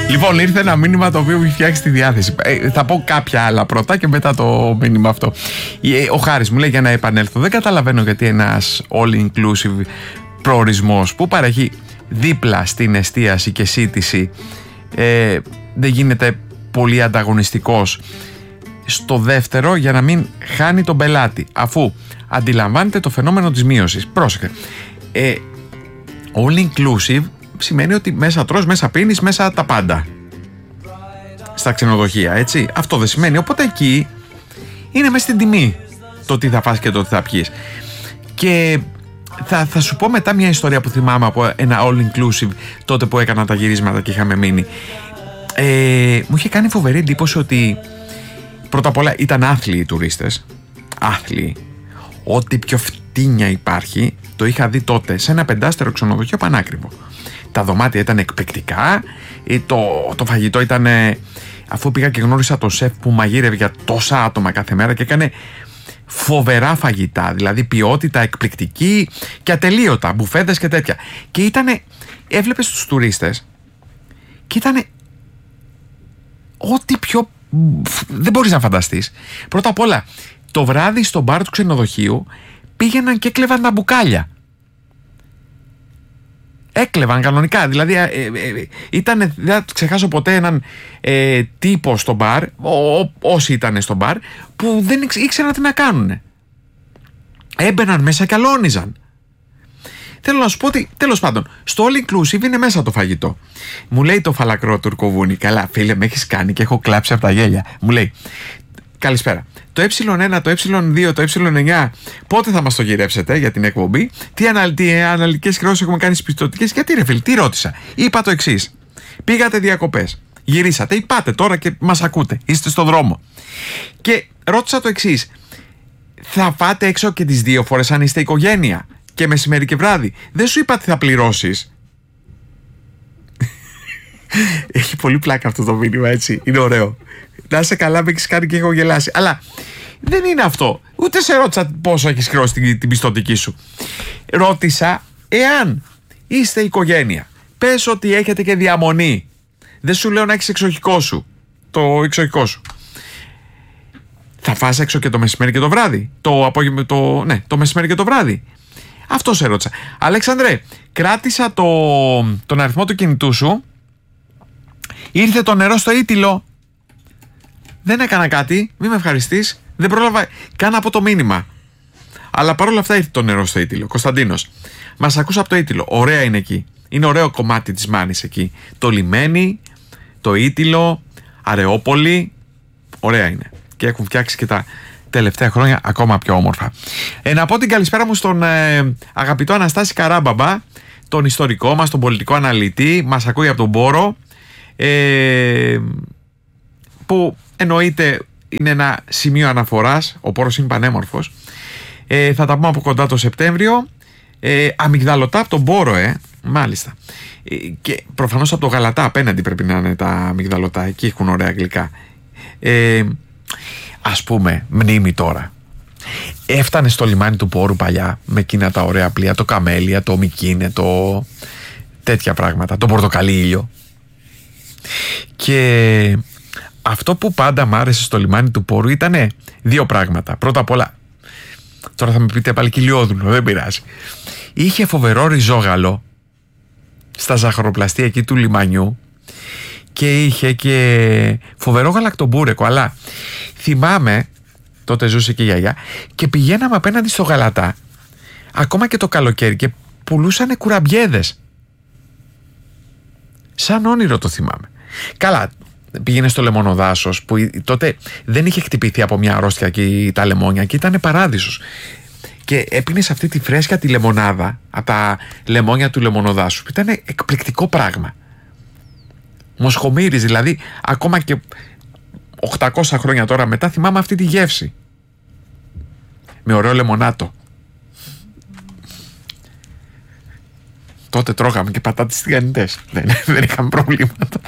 Λοιπόν, ήρθε ένα μήνυμα το οποίο μου έχει φτιάξει τη διάθεση. Θα πω κάποια άλλα πρώτα και μετά το μήνυμα αυτό. Ο Χάρης μου λέει, για να επανέλθω, δεν καταλαβαίνω γιατί ένας all-inclusive προορισμός που παρέχει δίπλα στην εστίαση και σύντηση δεν γίνεται πολύ ανταγωνιστικός στο δεύτερο, για να μην χάνει τον πελάτη, αφού αντιλαμβάνεται το φαινόμενο της μείωσης. Πρόσεχε, all-inclusive σημαίνει ότι μέσα τρως, μέσα πίνεις, μέσα τα πάντα στα ξενοδοχεία, έτσι. Αυτό δεν σημαίνει, οπότε εκεί είναι μέσα στην τιμή το τι θα φας και το τι θα πιείς. Και θα σου πω μετά μια ιστορία που θυμάμαι από ένα all-inclusive τότε που έκανα τα γυρίσματα και είχαμε μείνει. Μου είχε κάνει φοβερή εντύπωση ότι πρώτα απ' όλα ήταν άθλιοι οι τουρίστες. Άθλιοι. Ό,τι πιο φτύνια υπάρχει το είχα δει τότε σε ένα 5-στερο ξενοδοχείο πανάκριβο. Τα δωμάτια ήταν εκπληκτικά, το φαγητό ήταν, αφού πήγα και γνώρισα το σεφ που μαγείρευε για τόσα άτομα κάθε μέρα και έκανε φοβερά φαγητά, δηλαδή ποιότητα εκπληκτική και ατελείωτα, μπουφέδες και τέτοια. Και ήτανε, έβλεπες τους τουρίστες και ήτανε ό,τι πιο δεν μπορείς να φανταστείς. Πρώτα απ' όλα, το βράδυ στο μπαρ του ξενοδοχείου πήγαιναν και έκλεβαν τα μπουκάλια. Έκλεβαν κανονικά, δηλαδή δεν θα ξεχάσω ποτέ έναν τύπο στο μπαρ, όσοι ήταν στο μπαρ, που δεν ήξεραν τι να κάνουν. Έμπαιναν μέσα και αλώνιζαν. Θέλω να σου πω ότι, τέλος πάντων, στο all inclusive είναι μέσα το φαγητό. Μου λέει το φαλακρό τουρκοβούνι, καλά φίλε, με έχεις κάνει και έχω κλάψει από τα γέλια. Μου λέει, καλησπέρα. Το ε1, το ε2, το ε9, πότε θα μας το γυρέψετε για την εκπομπή? Τι αναλυτικές χρεώσεις έχουμε κάνει στις πιστωτικές? Γιατί ρε φίλε, τι ρώτησα? Είπα το εξής. Πήγατε διακοπές, γυρίσατε ή πάτε τώρα και μας ακούτε, είστε στο δρόμο. Και ρώτησα το εξής. Θα φάτε έξω και τις δύο φορές αν είστε οικογένεια? Και μεσημέρι και βράδυ? Δεν σου είπα τι θα πληρώσεις? Έχει πολύ πλάκα αυτό το μήνυμα, έτσι. Είναι ωραίο. Να είσαι καλά, με έχεις κάνει και έχω γελάσει. Αλλά δεν είναι αυτό. Ούτε σε ρώτησα πόσο έχεις χρεώσει την πιστωτική σου. Ρώτησα εάν είστε οικογένεια. Πες ότι έχετε και διαμονή. Δεν σου λέω να έχεις εξοχικό σου. Το εξοχικό σου. Θα φας έξω και το μεσημέρι και το βράδυ? Το μεσημέρι και το βράδυ. Αυτό σε ρώτησα. Αλέξανδρε, κράτησα τον αριθμό του κινητού σου. Ήρθε το νερό στο ήτυλο. Δεν έκανα κάτι, μη με ευχαριστείς. Δεν πρόλαβα καν από το μήνυμα. Αλλά παρόλα αυτά ήρθε το νερό στο ήτυλο. Κωνσταντίνος, μας ακούσα από το ήτυλο. Ωραία είναι εκεί. Είναι ωραίο κομμάτι της Μάνης εκεί. Το λιμένι, το ήτυλο, Αρεόπολη. Ωραία είναι. Και έχουν φτιάξει και τα τελευταία χρόνια ακόμα πιο όμορφα. Να πω την καλησπέρα μου στον αγαπητό Αναστάση Καράμπαμπα, τον ιστορικό μας, τον πολιτικό αναλυτή. Μας ακούει από τον Πόρο, που εννοείται είναι ένα σημείο αναφοράς. Ο Πόρος είναι πανέμορφος. Θα τα πούμε από κοντά το Σεπτέμβριο. Αμυγδαλωτά από τον Πόρο, μάλιστα. Και προφανώς από το Γαλατά απέναντι πρέπει να είναι τα αμυγδαλωτά. Εκεί έχουν ωραία αγγλικά. Ας πούμε, μνήμη τώρα. Έφτανε στο λιμάνι του Πόρου παλιά με εκείνα τα ωραία πλοία, το Καμέλια, το Μικίνε, τέτοια πράγματα, το Πορτοκαλί ήλιο. Και αυτό που πάντα μ' άρεσε στο λιμάνι του Πόρου ήταν δύο πράγματα. Πρώτα απ' όλα, τώρα θα με πείτε πάλι κοιλιόδουλο, δεν πειράζει. Είχε φοβερό ριζόγαλο στα ζαχαροπλαστεία εκεί του λιμανιού και είχε και φοβερό γαλακτομπούρεκο. Αλλά θυμάμαι, τότε ζούσε και η γιαγιά, και πηγαίναμε απέναντι στο Γαλατά ακόμα και το καλοκαίρι και πουλούσανε κουραμπιέδες. Σαν όνειρο το θυμάμαι. Καλά, πήγαινε στο λεμονοδάσος που τότε δεν είχε χτυπηθεί από μια αρρώστια εκεί τα λεμόνια και ήταν παράδεισος. Και έπινες αυτή τη φρέσκια τη λεμονάδα από τα λεμόνια του λεμονοδάσου. Ήταν εκπληκτικό πράγμα. Μοσχομύρης, δηλαδή ακόμα και 800 χρόνια τώρα μετά θυμάμαι αυτή τη γεύση. Με ωραίο λεμονάτο. Τότε τρώγαμε και πατάτες τηγανιτές. Δεν είχαμε προβλήματα.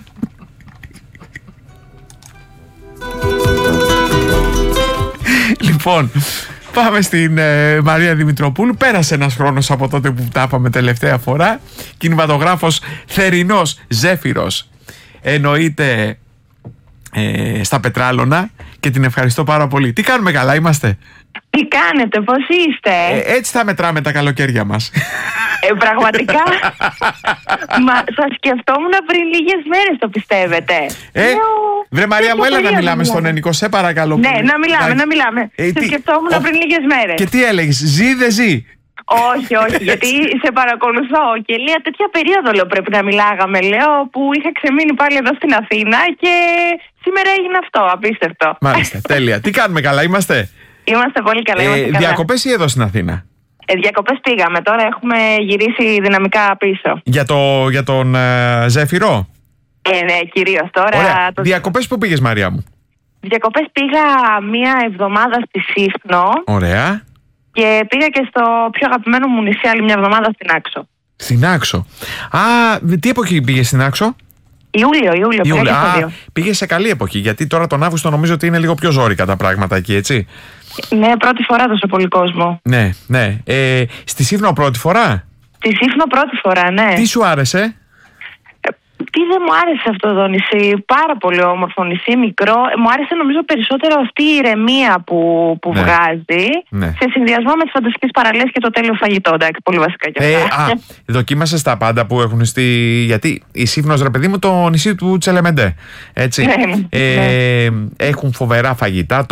Λοιπόν, πάμε στην Μαρία Δημητροπούλου. Πέρασε ένας χρόνος από τότε που τα είπαμε τελευταία φορά. Κινηματογράφος θερινός, ζέφυρος. εννοείται στα Πετράλωνα και την ευχαριστώ πάρα πολύ. Τι κάνουμε, καλά είμαστε? Τι κάνετε, πώς είστε? Έτσι θα μετράμε τα καλοκαίρια μας. Πραγματικά. Μα σας σκεφτόμουν πριν λίγες μέρες, το πιστεύετε? Βρε Μαρία μου, έλα να μιλάμε στον Ενικό, σε παρακαλώ. Ναι, να μιλάμε. Σε σκεφτόμουν πριν λίγες μέρες. Και τι έλεγες, ζει δεν ζει? Όχι, γιατί σε παρακολουθώ και λέω τέτοια περίοδο, λέω, πρέπει να μιλάγαμε, λέω, που είχα ξεμείνει πάλι εδώ στην Αθήνα και σήμερα έγινε αυτό, απίστευτο. Μάλιστα, τέλεια. Τι κάνουμε, καλά είμαστε? Είμαστε πολύ καλά. Διακοπές ή εδώ στην Αθήνα? Διακοπές πήγαμε, τώρα έχουμε γυρίσει δυναμικά πίσω. Για τον Ζέφυρο? Ναι, κυρίως τώρα. Ωραία. Διακοπές που πήγες, Μαρία μου? Διακοπές πήγα μία εβδομάδα στη Σύφνο. Ωραία. Και πήγα και στο πιο αγαπημένο μου νησί άλλη μια εβδομάδα, στην Άξο. Στην Άξο. Τι εποχή πήγες στην Άξο? Ιούλιο. Πήγες σε καλή εποχή, γιατί τώρα τον Αύγουστο νομίζω ότι είναι λίγο πιο ζόρικα τα πράγματα εκεί, έτσι? Ναι, πρώτη φορά τόσο πολύ κόσμο. Ναι. Στη Σύφνο πρώτη φορά? Στη Σύφνο πρώτη φορά, ναι. Τι σου άρεσε? Τι δεν μου άρεσε αυτό το νησί? Πάρα πολύ όμορφο νησί, μικρό. Μου άρεσε νομίζω περισσότερο αυτή η ηρεμία που βγάζει, σε συνδυασμό με τις φανταστικές παραλίες και το τέλειο φαγητό. Εντάξει, πολύ βασικά και αυτά. Δοκίμασες τα πάντα που έχουν γιατί η Σύφνος, ρε παιδί μου, το νησί του Τσελεμεντέ, έτσι. Έχουν φοβερά φαγητά,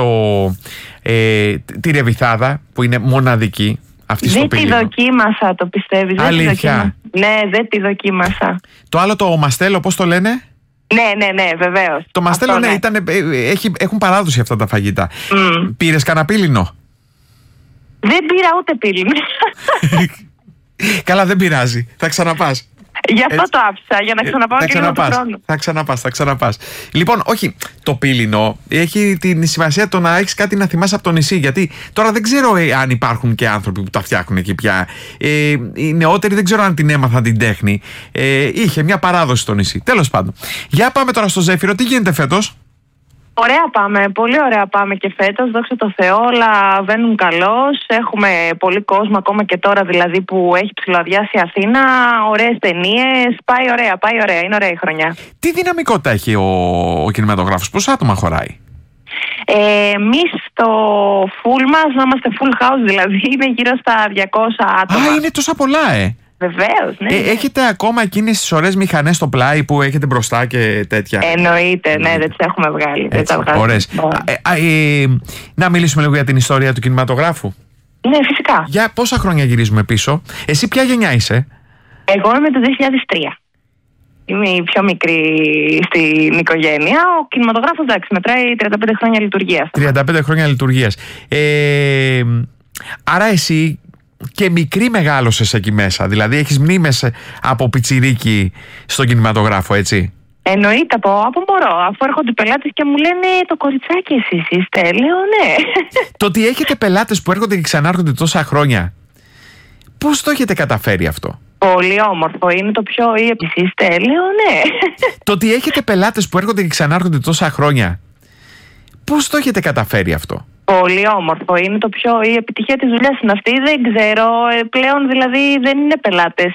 τη ρεβιθάδα που είναι μοναδική. Δεν τη δοκίμασα, το πιστεύεις? Αλήθεια? Ναι, δεν τη δοκίμασα. Το άλλο, το μαστέλο, πώς το λένε? Ναι, βεβαίως. Το μαστέλο, ναι, έχουν παράδοση αυτά τα φαγητά. Πήρες κανένα πύλινο? Δεν πήρα ούτε πύλινο. Καλά, δεν πειράζει, θα ξαναπάς. Γι' αυτό το άφησα, για να ξαναπάω και λίγο του χρόνου. Θα ξαναπάς. Λοιπόν, όχι, το πύλινο έχει την σημασία το να έχεις κάτι να θυμάσαι από το νησί. Γιατί τώρα δεν ξέρω αν υπάρχουν και άνθρωποι που τα φτιάχνουν εκεί πια. Οι νεότεροι δεν ξέρω αν την έμαθαν την τέχνη. Είχε μια παράδοση στο νησί. Τέλος πάντων. Για πάμε τώρα στο Ζέφυρο, τι γίνεται φέτος? Ωραία πάμε, πολύ ωραία πάμε και φέτος, δόξα τω Θεώ, όλα βαίνουν καλώς. Έχουμε πολύ κόσμο ακόμα και τώρα δηλαδή που έχει ψιλοαδιάσει η Αθήνα, ωραίες ταινίες, πάει ωραία, είναι ωραία η χρονιά. Τι δυναμικότητα έχει ο κινηματογράφος, πόσα άτομα χωράει? Εμείς στο full μας, να είμαστε full house δηλαδή, είναι γύρω στα 200 άτομα. Είναι τόσα πολλά, Βεβαίως, ναι. Έχετε ακόμα εκείνες τις ωραίες μηχανές στο πλάι που έχετε μπροστά και τέτοια? Εννοείται, ναι, δεν τις έχουμε βγάλει. Ωραίες. Να μιλήσουμε λίγο για την ιστορία του κινηματογράφου. Ναι, φυσικά. Για πόσα χρόνια γυρίζουμε πίσω? Εσύ ποια γενιά είσαι? Εγώ είμαι το 2003. Είμαι η πιο μικρή στην οικογένεια. Ο κινηματογράφος, εντάξει, μετράει 35 χρόνια λειτουργίας. 35 χρόνια λειτουργίας. Άρα εσύ και μικρή μεγάλωσες εκεί μέσα, δηλαδή έχεις μνήμες από πιτσιρίκι στον κινηματογράφο, έτσι? Εννοείται, από μωρό. Αφού έρχονται οι πελάτες και μου λένε το κοριτσάκι εσείς είστε, λέω ναι. Το ότι έχετε πελάτες που έρχονται και ξανάρχονται τόσα χρόνια, πώς το έχετε καταφέρει αυτό? Πολύ όμορφο, είναι το πιο εσείς είστε, λέω ναι. Το ότι έχετε πελάτες που έρχονται και ξανάρχονται τόσα χρόνια, πώς το έχετε καταφέρει αυτό? Πολύ όμορφο, είναι η επιτυχία της δουλειάς είναι αυτή, δεν ξέρω, πλέον δηλαδή δεν είναι πελάτες